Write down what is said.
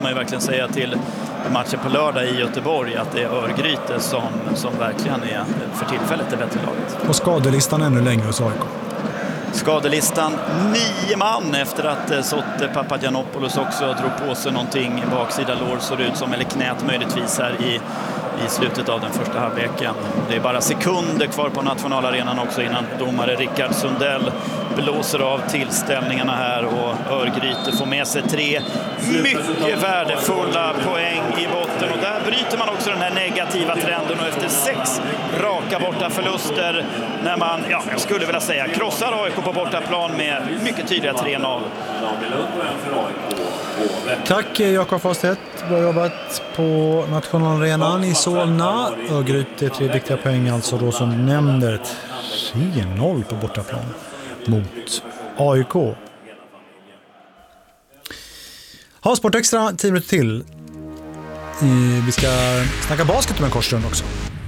Man ju verkligen säga till matchen på lördag i Göteborg att det är Örgryte som verkligen är för tillfället det bättre laget. Och skadelistan ännu längre hos AIK. Skadelistan 9 man efter att Sotte Papagiannopoulos också drog på sig någonting i baksida lår, såg det ut som, eller knät möjligtvis här i slutet av den första halvleken. Det är bara sekunder kvar på nationalarenan också innan domare Rickard Sundell blåser av tillställningarna här och Örgryte får med sig 3 mycket värdefulla poäng i botten, och där bryter man också den här negativa trenden, och efter 6 raka borta förluster när man, jag skulle vilja säga, krossar AIK på bortaplan med mycket tydliga 3-0. Tack Jakob Fasthet, bra jobbat på nationalarenan i Solna. Örgryte 3 viktiga poäng alltså då, som nämner 3-0 på bortaplan mot AIK. Ha, Sport Extra 10 minuter till. Vi ska snacka basket om en kort stund också.